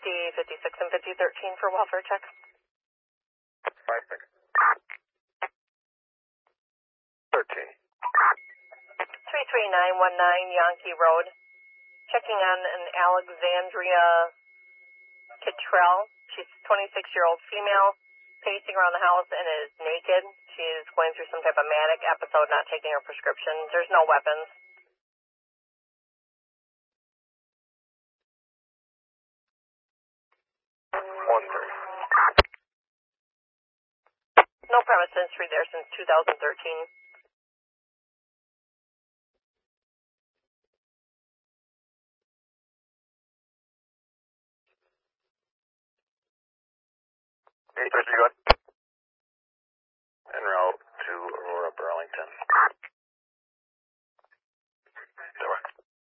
56, and 5013 for welfare check. 56. 13. 33919 Yankee Road. Checking on an Alexandria Kittrell. She's a 26-year-old female, pacing around the house and is naked. She's going through some type of manic episode, not taking her prescriptions. There's no weapons. No premise history there since 2013. Good. En route to Aurora, Burlington.